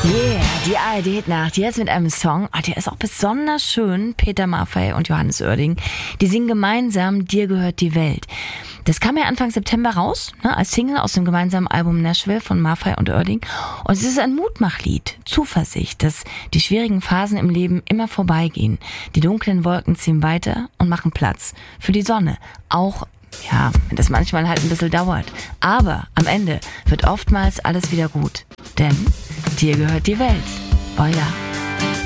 Yeah, die ARD-Nacht, jetzt mit einem Song, der ist auch besonders schön. Peter Maffay und Johannes Oerding, die singen gemeinsam Dir gehört die Welt. Das kam ja Anfang September raus, als Single aus dem gemeinsamen Album Nashville von Maffay und Oerding. Und es ist ein Mutmachlied, Zuversicht, dass die schwierigen Phasen im Leben immer vorbeigehen. Die dunklen Wolken ziehen weiter und machen Platz für die Sonne. Auch wenn das manchmal halt ein bisschen dauert. Aber am Ende wird oftmals alles wieder gut. Denn dir gehört die Welt. Euer